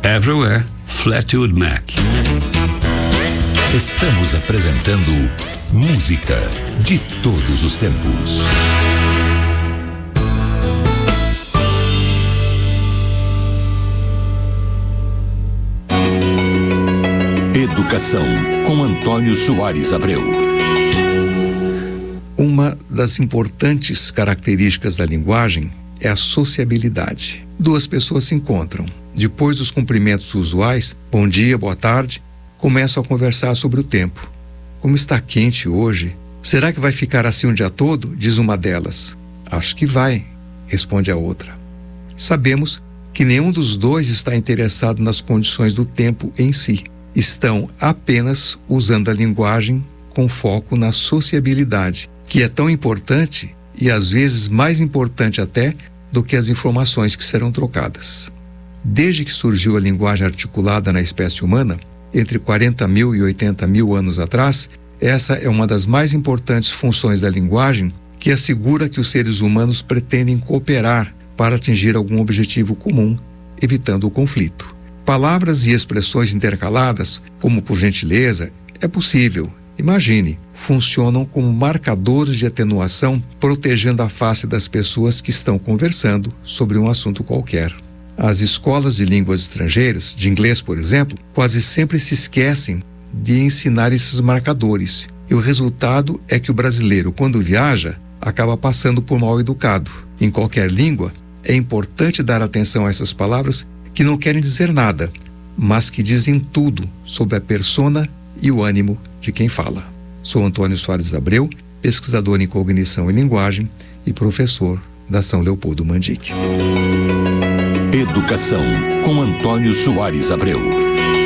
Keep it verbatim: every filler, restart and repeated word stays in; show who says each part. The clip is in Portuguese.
Speaker 1: Everywhere, Fleetwood Mac.
Speaker 2: Estamos apresentando música de todos os tempos. Educação, com Antônio Soares Abreu.
Speaker 3: Uma das importantes características da linguagem é a sociabilidade. Duas pessoas se encontram. Depois dos cumprimentos usuais, bom dia, boa tarde, começam a conversar sobre o tempo. Como está quente hoje, será que vai ficar assim o dia todo? Diz uma delas. Acho que vai, responde a outra. Sabemos que nenhum dos dois está interessado nas condições do tempo em si. Estão apenas usando a linguagem com foco na sociabilidade, que é tão importante e às vezes mais importante até do que as informações que serão trocadas. Desde que surgiu a linguagem articulada na espécie humana, entre quarenta mil e oitenta mil anos atrás, essa é uma das mais importantes funções da linguagem, que assegura que os seres humanos pretendem cooperar para atingir algum objetivo comum, evitando o conflito. Palavras e expressões intercaladas, como por gentileza, é possível. Imagine, funcionam como marcadores de atenuação, protegendo a face das pessoas que estão conversando sobre um assunto qualquer. As escolas de línguas estrangeiras, de inglês, por exemplo, quase sempre se esquecem de ensinar esses marcadores. E o resultado é que o brasileiro, quando viaja, acaba passando por mal educado. Em qualquer língua, é importante dar atenção a essas palavras que não querem dizer nada, mas que dizem tudo sobre a persona e o ânimo de quem fala. Sou Antônio Soares Abreu, pesquisador em cognição e linguagem e professor da São Leopoldo Mandic.
Speaker 2: Educação, com Antônio Soares Abreu.